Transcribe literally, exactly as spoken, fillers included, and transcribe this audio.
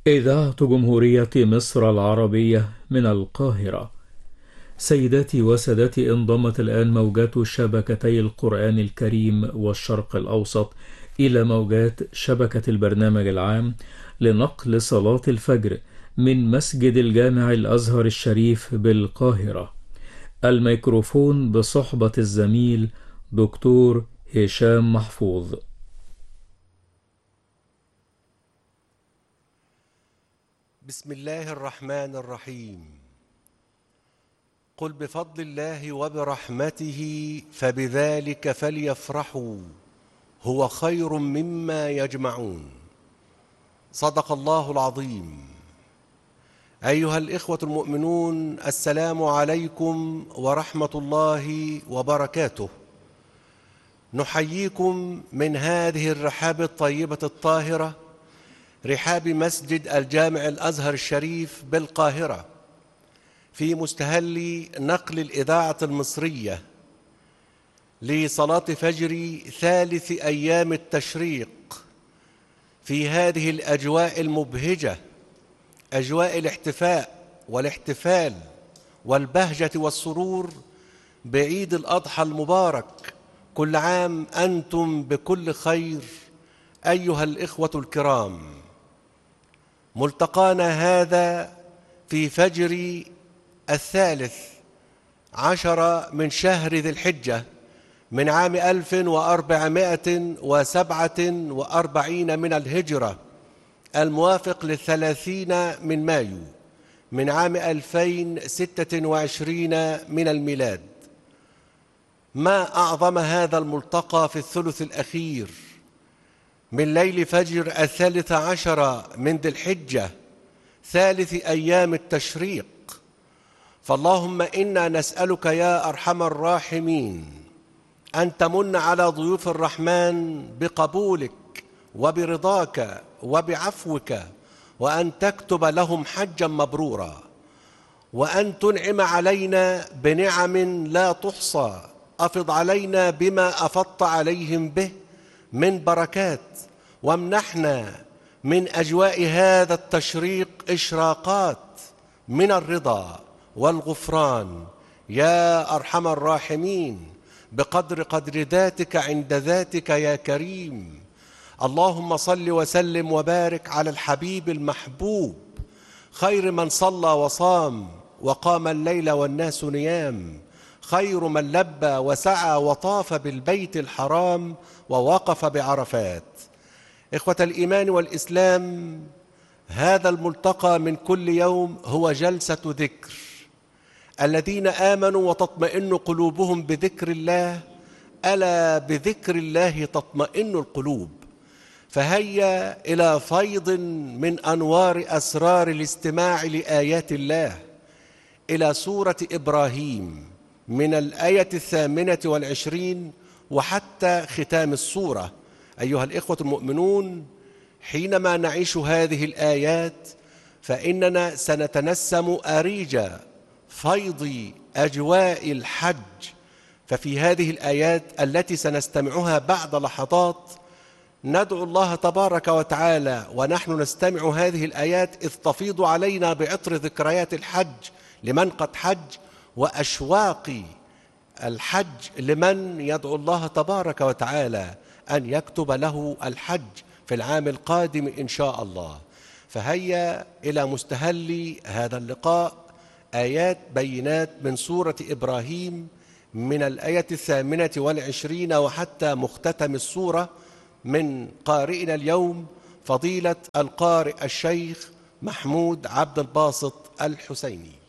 إذاعة جمهورية مصر العربية من القاهرة. سيداتي وسادتي، انضمت الآن موجات شبكتي القرآن الكريم والشرق الأوسط إلى موجات شبكة البرنامج العام لنقل صلاة الفجر من مسجد الجامع الأزهر الشريف بالقاهرة. الميكروفون بصحبة الزميل دكتور هشام محفوظ. بسم الله الرحمن الرحيم. قل بفضل الله وبرحمته فبذلك فليفرحوا هو خير مما يجمعون. صدق الله العظيم. أيها الإخوة المؤمنون، السلام عليكم ورحمة الله وبركاته. نحييكم من هذه الرحاب الطيبة الطاهرة، رحاب مسجد الجامع الأزهر الشريف بالقاهرة، في مستهل نقل الإذاعة المصرية لصلاة فجر ثالث أيام التشريق في هذه الأجواء المبهجة، أجواء الاحتفاء والاحتفال والبهجة والسرور بعيد الأضحى المبارك. كل عام أنتم بكل خير أيها الإخوة الكرام. ملتقانا هذا في فجر الثالث عشر من شهر ذي الحجة من عام ألف وأربعمائة وسبعة وأربعين من الهجرة، الموافق للثلاثين من مايو من عام ألفين وستة وعشرين من الميلاد. ما أعظم هذا الملتقى في الثلث الأخير من ليل فجر الثالث عشر من ذي الحجة، ثالث أيام التشريق. فاللهم إنا نسألك يا أرحم الراحمين أن تمن على ضيوف الرحمن بقبولك وبرضاك وبعفوك، وأن تكتب لهم حجا مبرورا، وأن تنعم علينا بنعم لا تحصى. أفض علينا بما أفضت عليهم به من بركات، وامنحنا من أجواء هذا التشريق إشراقات من الرضا والغفران يا أرحم الراحمين، بقدر قدر ذاتك عند ذاتك يا كريم. اللهم صل وسلم وبارك على الحبيب المحبوب، خير من صلى وصام وقام الليل والناس نيام، خير من لبى وسعى وطاف بالبيت الحرام ووقف بعرفات. إخوة الإيمان والإسلام، هذا الملتقى من كل يوم هو جلسة ذكر. الذين آمنوا وتطمئن قلوبهم بذكر الله، ألا بذكر الله تطمئن القلوب. فهيا إلى فيض من أنوار أسرار الاستماع لآيات الله، إلى سورة إبراهيم من الآية الثامنة والعشرين وحتى ختام السورة. أيها الإخوة المؤمنون، حينما نعيش هذه الآيات فإننا سنتنسم أريج فيض أجواء الحج. ففي هذه الآيات التي سنستمعها بعد لحظات ندعو الله تبارك وتعالى ونحن نستمع هذه الآيات إذ تفيض علينا بعطر ذكريات الحج لمن قد حج، وأشواق الحج لمن يدعو الله تبارك وتعالى أن يكتب له الحج في العام القادم إن شاء الله. فهيا إلى مستهل هذا اللقاء، آيات بينات من سورة إبراهيم من الآية الثامنة والعشرين وحتى مختتم السورة، من قارئنا اليوم فضيلة القارئ الشيخ محمود عبد الباسط الحسيني.